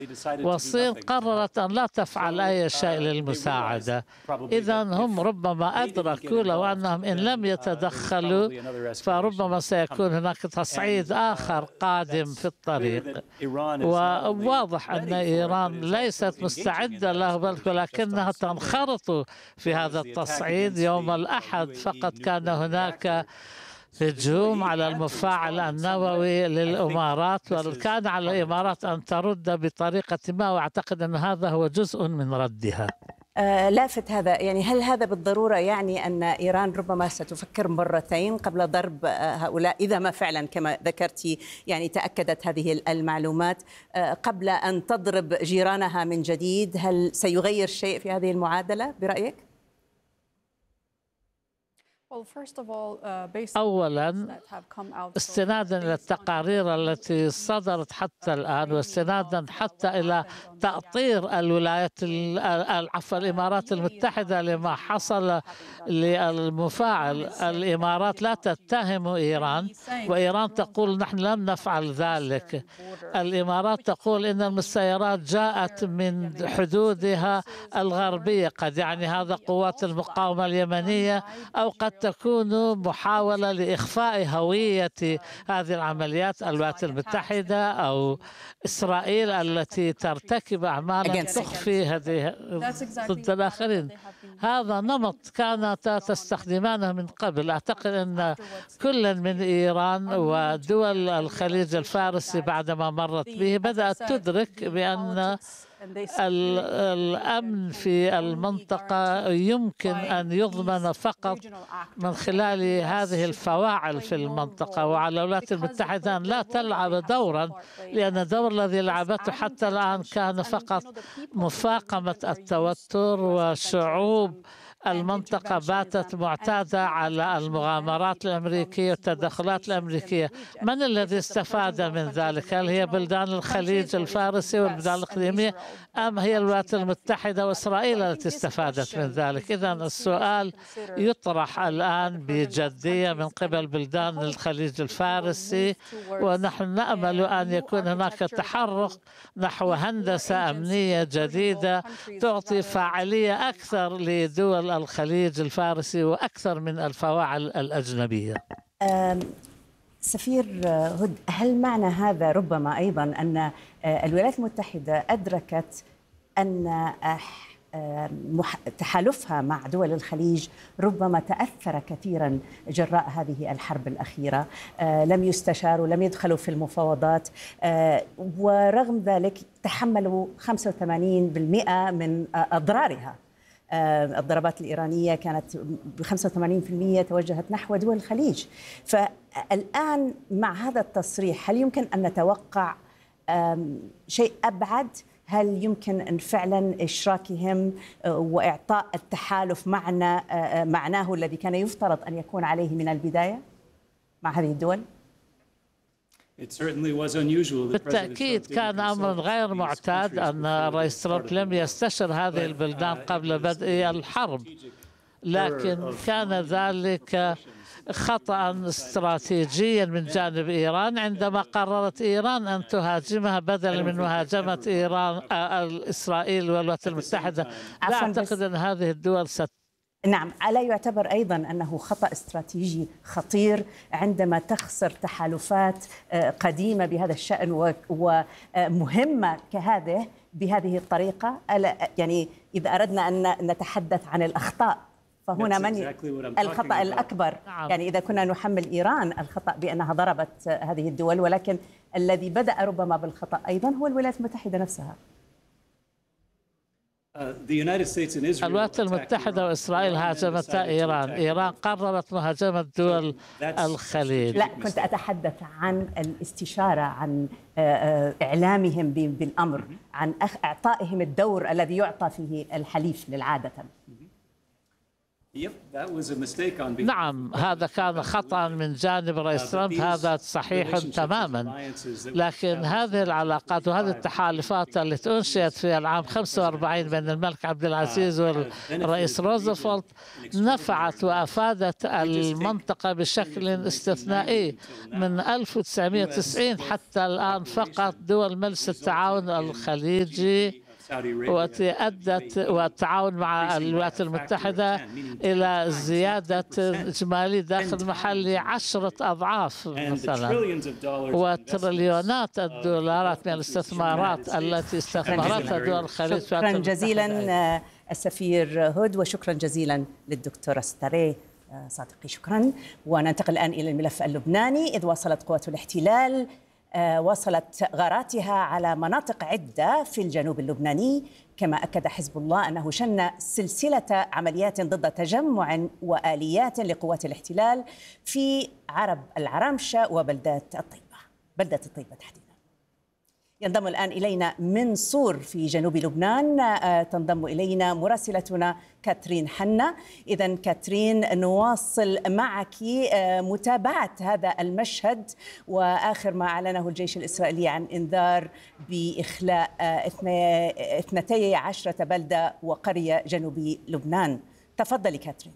والصين قررت أن لا تفعل أي شيء للمساعدة. إذا هم ربما أدركوا لو أنهم إن لم يتدخلوا فربما سيكون هناك تصعيد آخر قادم في الطريق. وواضح أن إيران ليست مستعدة له، ولكنها تنخرط في هذا التصعيد. يوم الأحد فقط كان هناك هجوم على المفاعل النووي للإمارات، وكان على الإمارات أن ترد بطريقة ما، وأعتقد أن هذا هو جزء من ردها. لافت هذا، يعني هل هذا بالضرورة يعني أن إيران ربما ستفكر مرتين قبل ضرب هؤلاء، إذا ما فعلا كما ذكرتي يعني تأكدت هذه المعلومات، قبل أن تضرب جيرانها من جديد؟ هل سيغير شيء في هذه المعادلة برأيك؟ أولا، استنادا إلى التقارير التي صدرت حتى الآن، واستنادا حتى إلى تأطير الإمارات المتحدة لما حصل للمفاعل، الإمارات لا تتهم إيران، وإيران تقول نحن لم نفعل ذلك. الإمارات تقول إن السيارات جاءت من حدودها الغربية، قد يعني هذا قوات المقاومة اليمنية، أو قد تكون محاولة لإخفاء هوية هذه العمليات، الولايات المتحدة أو إسرائيل التي ترتكب أعمالا تخفي هذه ضد الآخرين. هذا نمط كانت تستخدمانه من قبل. أعتقد أن كل من إيران ودول الخليج الفارسي بعدما مرت به بدأت تدرك بأن الأمن في المنطقة يمكن أن يضمن فقط من خلال هذه الفواعل في المنطقة، وعلى الولايات المتحدة أن لا تلعب دورا، لأن الدور الذي لعبته حتى الآن كان فقط مفاقمة التوتر، وشعوب المنطقة باتت معتادة على المغامرات الأمريكية والتدخلات الأمريكية. من الذي استفاد من ذلك؟ هل هي بلدان الخليج الفارسي والبلدان الإقليمية، أم هي الولايات المتحدة وإسرائيل التي استفادت من ذلك؟ إذا السؤال يطرح الآن بجدية من قبل بلدان الخليج الفارسي، ونحن نأمل أن يكون هناك تحرك نحو هندسة أمنية جديدة تعطي فاعلية أكثر لدول الخليج الفارسي وأكثر من الفواعل الأجنبية. سفير هد، هل معنى هذا ربما أيضا أن الولايات المتحدة أدركت أن تحالفها مع دول الخليج ربما تأثر كثيرا جراء هذه الحرب الأخيرة؟ لم يستشاروا، لم يدخلوا في المفاوضات، ورغم ذلك تحملوا 85% من أضرارها. الضربات الإيرانية كانت ب 85% توجهت نحو دول الخليج. فالآن مع هذا التصريح هل يمكن أن نتوقع شيء أبعد؟ هل يمكن أن فعلا إشراكهم وإعطاء التحالف معناه الذي كان يفترض أن يكون عليه من البداية مع هذه الدول؟ بالتأكيد كان أمر غير معتاد أن الرئيس ترامب لم يستشر هذه البلدان قبل بدء الحرب، لكن كان ذلك خطأ استراتيجيا من جانب إيران عندما قررت إيران أن تهاجمها بدلا من مهاجمة إسرائيل والولايات المتحدة. لا أعتقد أن هذه الدول نعم، ألا يعتبر أيضا أنه خطأ استراتيجي خطير عندما تخسر تحالفات قديمة بهذا الشأن ومهمة كهذه بهذه الطريقة؟ يعني إذا أردنا أن نتحدث عن الأخطاء فهنا من الخطأ الأكبر؟ يعني إذا كنا نحمل إيران الخطأ بأنها ضربت هذه الدول، ولكن الذي بدأ ربما بالخطأ أيضا هو الولايات المتحدة نفسها. الولايات المتحدة وإسرائيل هاجمتا إيران. إيران قررت مهاجمة دول الخليج. لا، كنت أتحدث عن الاستشارة، عن إعلامهم بالأمر، عن إعطائهم الدور الذي يعطى فيه الحليف للعادة. نعم، هذا كان خطأ من جانب رئيس ترامب، هذا صحيح تماما. لكن هذه العلاقات وهذه التحالفات التي أنشئت في العام 45 بين الملك عبد العزيز والرئيس روزفلت نفعت وأفادت المنطقة بشكل استثنائي. من 1990 حتى الآن فقط دول مجلس التعاون الخليجي وأدت والتعاون مع الولايات المتحدة إلى زيادة إجمالي دخل محلي 10 أضعاف مثلا، وتريليونات الدولارات من الاستثمارات التي استثمرتها دول الخليج. شكرا جزيلا السفير هود، وشكرا جزيلا للدكتورة ستاري صادقي. شكرا. وننتقل الآن إلى الملف اللبناني، إذ واصلت قوات الاحتلال واصلت غاراتها على مناطق عدة في الجنوب اللبناني، كما أكد حزب الله أنه شن سلسلة عمليات ضد تجمع وآليات لقوات الاحتلال في عرب العرامشة وبلدة الطيبة تحديدا. ينضم الآن إلينا من صور في جنوب لبنان، تنضم إلينا مراسلتنا كاترين حنا. إذن كاترين، نواصل معك متابعة هذا المشهد، وآخر ما أعلنه الجيش الإسرائيلي عن إنذار بإخلاء 12 بلدة وقرية جنوب لبنان. تفضلي كاترين.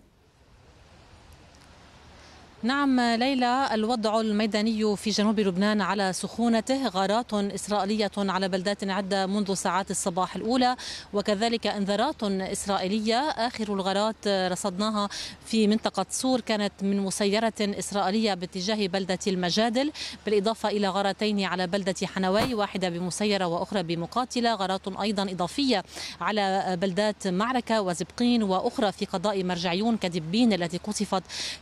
نعم ليلى، الوضع الميداني في جنوب لبنان على سخونته، غارات إسرائيلية على بلدات عدة منذ ساعات الصباح الأولى، وكذلك انذارات إسرائيلية. آخر الغارات رصدناها في منطقة صور كانت من مسيرة إسرائيلية باتجاه بلدة المجادل، بالإضافة إلى غارتين على بلدة حنوي، واحدة بمسيرة وأخرى بمقاتلة. غارات أيضا إضافية على بلدات معركة وزبقين، وأخرى في قضاء مرجعيون كدبين التي قصفت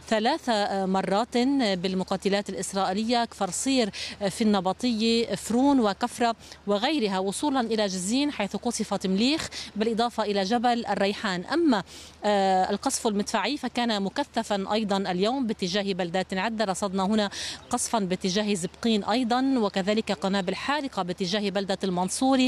3 مرات بالمقاتلات الإسرائيلية، كفر صير في النبطية، فرون وكفرة وغيرها، وصولا إلى جزين حيث قصفت مليخ، بالإضافة إلى جبل الريحان. أما القصف المدفعي فكان مكثفا أيضا اليوم باتجاه بلدات عدة، رصدنا هنا قصفا باتجاه زبقين أيضا، وكذلك قنابل حارقة باتجاه بلدة المنصوري،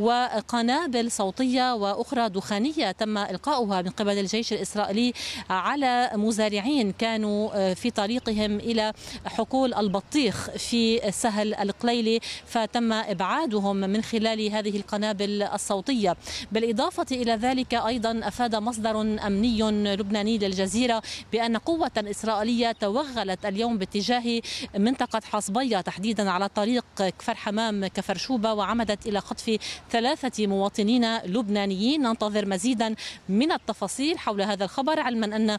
وقنابل صوتية وأخرى دخانية تم إلقاؤها من قبل الجيش الإسرائيلي على مزارعين كانوا في طريقهم إلى حقول البطيخ في سهل القليلي، فتم إبعادهم من خلال هذه القنابل الصوتية. بالإضافة إلى ذلك أيضا أفاد مصدر أمني لبناني للجزيرة بأن قوة إسرائيلية توغلت اليوم باتجاه منطقة حصبية تحديدا على طريق كفر حمام كفر شوبة، وعمدت إلى خطف 3 مواطنين لبنانيين. ننتظر مزيدا من التفاصيل حول هذا الخبر، علما أن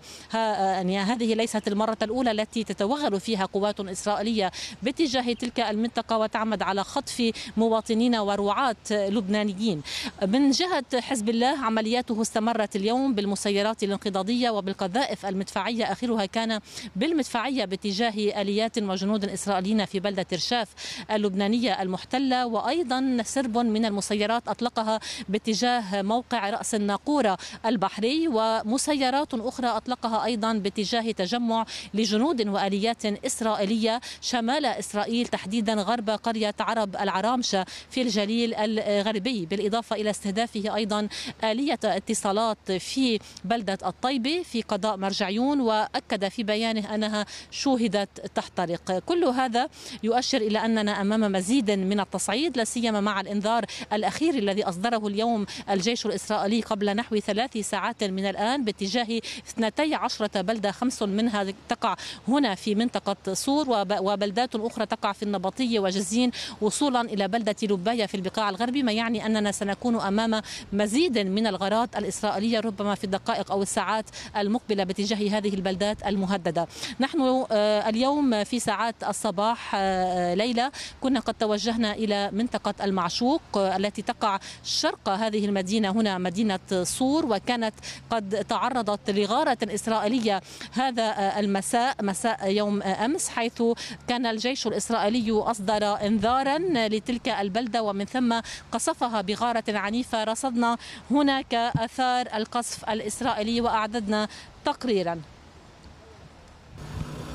هذه ليست المرة الأولى التي تتوغل فيها قوات إسرائيلية باتجاه تلك المنطقة وتعمد على خطف مواطنين ورعاة لبنانيين. من جهة حزب الله عملياته استمرت اليوم بالمسيرات الانقضاضية وبالقذائف المدفعية، آخرها كان بالمدفعية باتجاه آليات وجنود إسرائيليين في بلدة رشاف اللبنانية المحتلة، وأيضا سرب من المسيرات أطلقها باتجاه موقع رأس الناقورة البحري، ومسيرات أخرى أطلقها أيضا باتجاه تجمع لجنود وآليات إسرائيلية شمال إسرائيل، تحديدا غرب قرية عرب العرامشة في الجليل الغربي، بالإضافة إلى استهدافه أيضا آلية اتصالات في بلدة الطيبة في قضاء مرجعيون، وأكد في بيانه أنها شوهدت تحترق. كل هذا يؤشر إلى أننا أمام مزيد من التصعيد، لا سيما مع الإنذار الأخير الذي أصدره اليوم الجيش الإسرائيلي قبل نحو 3 ساعات من الآن باتجاه 12 بلدة، 5 منها تقع هنا في منطقة صور، وبلدات أخرى تقع في النبطية وجزين، وصولا إلى بلدة لباية في البقاع الغربي، ما يعني أننا سنكون أمام مزيد من الغارات الإسرائيلية ربما في الدقائق أو الساعات المقبلة باتجاه هذه البلدات المهددة. نحن اليوم في ساعات الصباح ليلى كنا قد توجهنا إلى منطقة المعشوق التي تقع شرق هذه المدينة، هنا مدينة صور، وكانت قد تعرضت لغارة إسرائيلية هذا المساء، مساء يوم أمس، حيث كان الجيش الإسرائيلي أصدر إنذارا لتلك البلدة، ومن ثم قصفها بغارة عنيفة. رصدنا هناك آثار القصف الإسرائيلي وأعددنا تقريرا.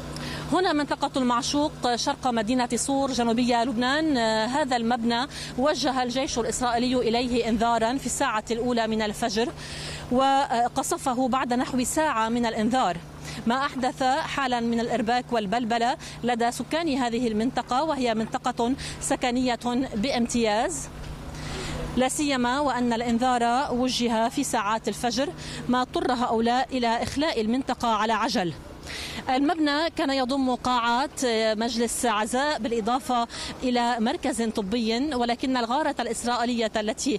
هنا منطقة المعشوق شرق مدينة صور جنوبية لبنان. هذا المبنى وجه الجيش الإسرائيلي إليه إنذارا في الساعة الأولى من الفجر وقصفه بعد نحو ساعة من الإنذار، ما أحدث حالا من الإرباك والبلبلة لدى سكان هذه المنطقة، وهي منطقة سكنية بامتياز، لا سيما وأن الإنذار وجه في ساعات الفجر، ما اضطر هؤلاء إلى إخلاء المنطقة على عجل. المبنى كان يضم قاعات مجلس عزاء بالإضافة إلى مركز طبي، ولكن الغارة الإسرائيلية التي